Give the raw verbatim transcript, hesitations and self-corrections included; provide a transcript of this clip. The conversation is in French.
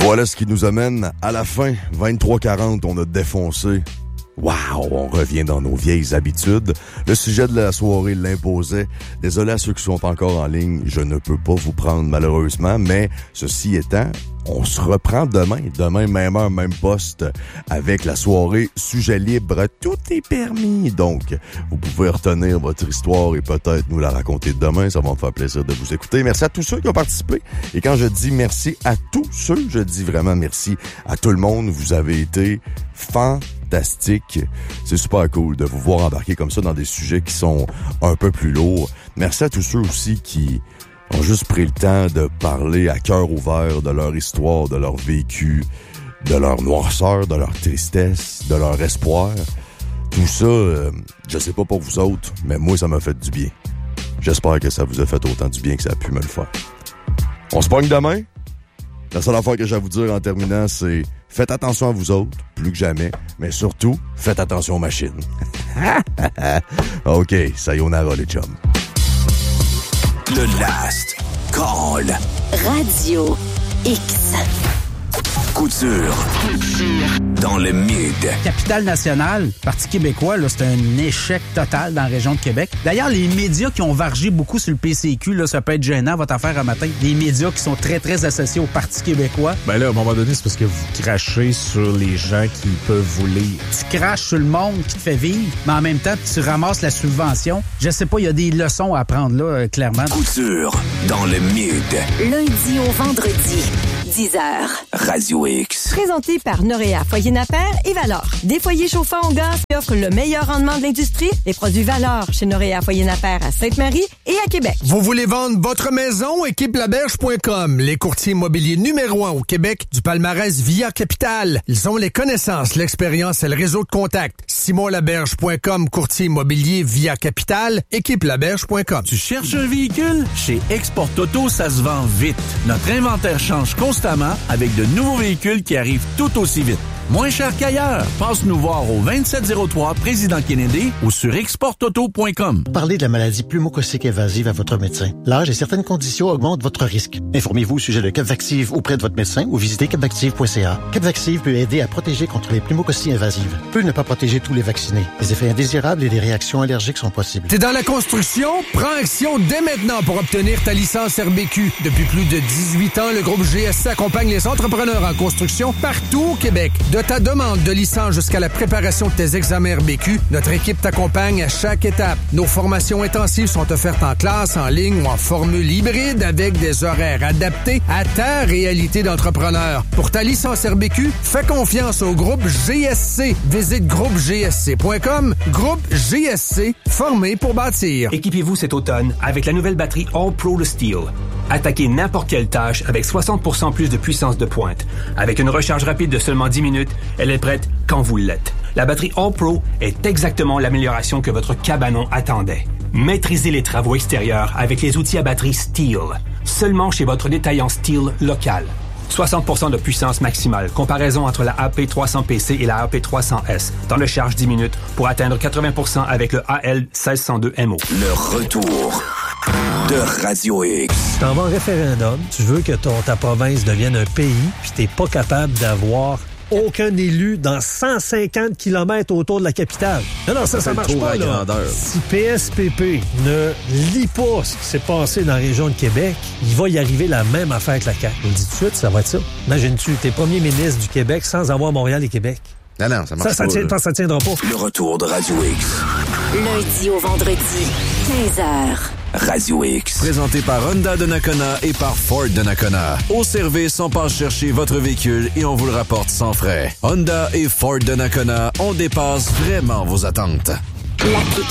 Voilà ce qui nous amène à la fin. vingt-trois quarante, on a défoncé. Wow, on revient dans nos vieilles habitudes. Le sujet de la soirée l'imposait. Désolé à ceux qui sont encore en ligne, je ne peux pas vous prendre malheureusement, mais ceci étant, on se reprend demain, demain même heure, même poste, avec la soirée sujet libre. Tout est permis, donc vous pouvez retenir votre histoire et peut-être nous la raconter demain. Ça va me faire plaisir de vous écouter. Merci à tous ceux qui ont participé. Et quand je dis merci à tous ceux, je dis vraiment merci à tout le monde. Vous avez été fantastique. C'est super cool de vous voir embarquer comme ça dans des sujets qui sont un peu plus lourds. Merci à tous ceux aussi qui ont juste pris le temps de parler à cœur ouvert de leur histoire, de leur vécu, de leur noirceur, de leur tristesse, de leur espoir. Tout ça, euh, je sais pas pour vous autres, mais moi, ça m'a fait du bien. J'espère que ça vous a fait autant du bien que ça a pu me le faire. On se pogne demain. La seule affaire que j'ai à vous dire en terminant, c'est faites attention à vous autres, plus que jamais, mais surtout, faites attention aux machines. OK, sayonara les chums. Le Last Call. Radio X. Couture. Dans le mid. Capitale nationale, Parti québécois, là, c'est un échec total dans la région de Québec. D'ailleurs, les médias qui ont vargé beaucoup sur le P C Q, là, ça peut être gênant, votre affaire à matin. Des médias qui sont très, très associés au Parti québécois. Ben là, à un moment donné, c'est parce que vous crachez sur les gens qui peuvent vous lire. Tu craches sur le monde qui te fait vivre, mais en même temps, tu ramasses la subvention. Je sais pas, il y a des leçons à apprendre là, euh, clairement. Couture. Dans le mid. Lundi au vendredi, dix heures. Radio X. Présenté par Noréa Foyer Napper et Valor. Des foyers chauffants au gaz qui offrent le meilleur rendement de l'industrie. Les produits Valor chez Noréa Foyer Napper à Sainte-Marie et à Québec. Vous voulez vendre votre maison? équipe laberge point com. Les courtiers immobiliers numéro un au Québec du palmarès Via Capital. Ils ont les connaissances, l'expérience et le réseau de contacts. simon laberge point com, courtier immobilier Via Capital. équipe laberge point com. Tu cherches un véhicule? Chez Export Auto, ça se vend vite. Notre inventaire change constamment avec de nouveaux véhicules qui arrivent tout aussi vite. Moins cher qu'ailleurs. Passe nous voir au vingt-sept zéro trois Président Kennedy ou sur export auto point com. Parlez de la maladie pneumococcique invasive à votre médecin. L'âge et certaines conditions augmentent votre risque. Informez-vous au sujet de Capvaxive auprès de votre médecin ou visitez capvaxive point c a. Capvaxive peut aider à protéger contre les pneumococcies invasives. Peut ne pas protéger tous les vaccinés. Des effets indésirables et des réactions allergiques sont possibles. T'es dans la construction? Prends action dès maintenant pour obtenir ta licence R B Q. Depuis plus de dix-huit ans, le groupe G S C accompagne les entrepreneurs en construction partout au Québec. De ta demande de licence jusqu'à la préparation de tes examens R B Q, notre équipe t'accompagne à chaque étape. Nos formations intensives sont offertes en classe, en ligne ou en formule hybride avec des horaires adaptés à ta réalité d'entrepreneur. Pour ta licence R B Q, fais confiance au groupe G S C. Visite groupe g s c point com. Groupe G S C, formé pour bâtir. Équipez-vous cet automne avec la nouvelle batterie All Pro Steel. Attaquez n'importe quelle tâche avec soixante pour cent plus de puissance de pointe. Avec une recharge rapide de seulement dix minutes, elle est prête quand vous l'êtes. La batterie All Pro est exactement l'amélioration que votre cabanon attendait. Maîtrisez les travaux extérieurs avec les outils à batterie Steel. Seulement chez votre détaillant Steel local. soixante pour cent de puissance maximale. Comparaison entre la A P trois cents P C et la A P trois cents S. Temps de charge dix minutes pour atteindre quatre-vingts pour cent avec le A L seize cent deux M O. Le retour de Radio X. Tu t'en vas en référendum, tu veux que ton, ta province devienne un pays, puis t'es pas capable d'avoir aucun élu dans cent cinquante kilomètres autour de la capitale. Non, non, ça, ça, ça marche pas, là. Grandeur. Si P S P P ne lit pas ce qui s'est passé dans la région de Québec, il va y arriver la même affaire que la C A Q. Je le dis tout de suite, ça va être ça. Imagine-tu, t'es premier ministre du Québec sans avoir Montréal et Québec. Non, non, ça marche ça, ça pas. Tient, ça, ça tiendra pas. Le retour de Radio X. Lundi au vendredi, quinze heures. Radio X. Présenté par Honda de Nakona et par Ford de Nakona. Au service, on passe chercher votre véhicule et on vous le rapporte sans frais. Honda et Ford de Nakona, on dépasse vraiment vos attentes. La clique